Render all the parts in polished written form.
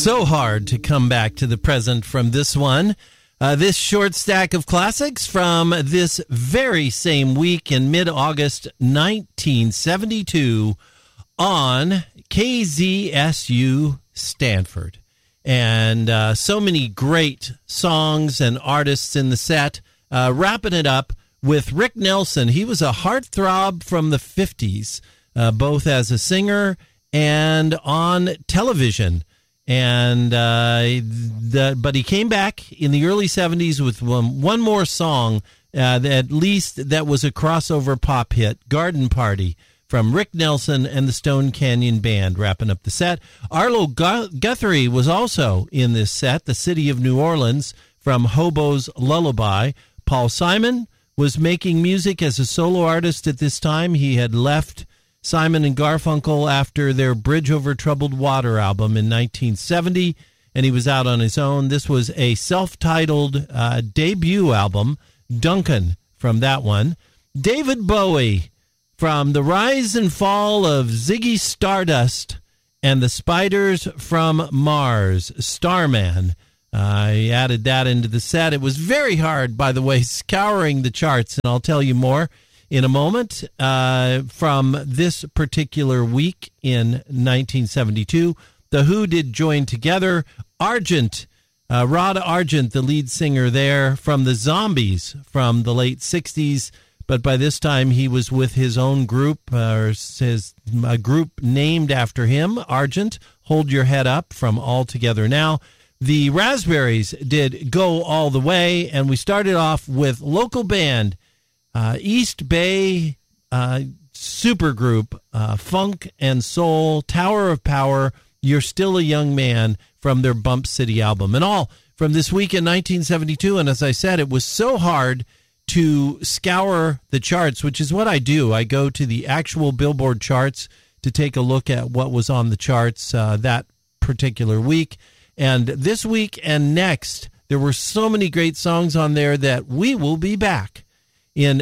So hard to come back to the present from this one. This short stack of classics from this very same week in mid-August 1972 on KZSU Stanford. And so many great songs and artists in the set. Wrapping it up with Rick Nelson. He was a heartthrob from the 50s, both as a singer and on television. And but he came back in the early 70s with one more song, at least that was a crossover pop hit, Garden Party, from Rick Nelson and the Stone Canyon Band, wrapping up the set. Arlo Guthrie was also in this set, The City of New Orleans, from Hobo's Lullaby. Paul Simon was making music as a solo artist at this time. He had left Simon and Garfunkel after their Bridge Over Troubled Water album in 1970, and he was out on his own. This was a self-titled debut album, Duncan, from that one. David Bowie, from The Rise and Fall of Ziggy Stardust and the Spiders from Mars, Starman. I added that into the set. It was very hard, by the way, scouring the charts, and I'll tell you more in a moment. From this particular week in 1972, The Who did join together. Argent, Rod Argent, the lead singer there, from the Zombies from the late 60s, but by this time he was with his own group, a group named after him, Argent, Hold Your Head Up, from All Together Now. The Raspberries did Go All the Way, and we started off with local band, East Bay supergroup, funk and soul, Tower of Power, You're Still a Young Man, from their Bump City album. And all from this week in 1972. And as I said, it was so hard to scour the charts, which is what I do. I go to the actual Billboard charts to take a look at what was on the charts that particular week. And this week and next, there were so many great songs on there that we will be back in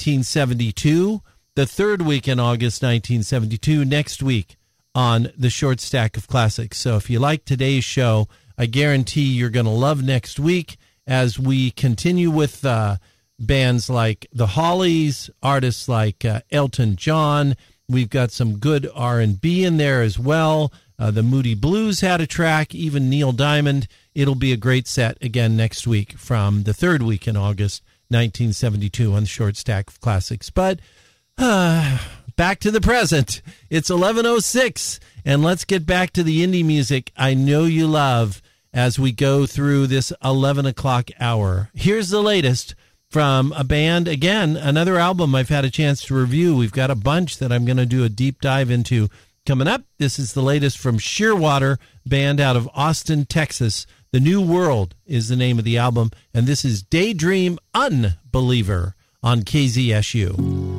1972, the third week in August 1972, next week on the Short Stack of Classics. So if you like today's show, I guarantee you're going to love next week as we continue with bands like the Hollies, artists like Elton John. We've got some good R&B in there as well. The Moody Blues had a track, even Neil Diamond. It'll be a great set again next week from the third week in August 1972 on the Short Stack of Classics. But back to the present. It's 11:06, and let's get back to the indie music I know you love as we go through this 11 o'clock hour. Here's the latest from a band, again, another album I've had a chance to review. We've got a bunch that I'm going to do a deep dive into coming up. This is the latest from Shearwater, band out of Austin, Texas. The New World is the name of the album, and this is Daydream Unbeliever on KZSU.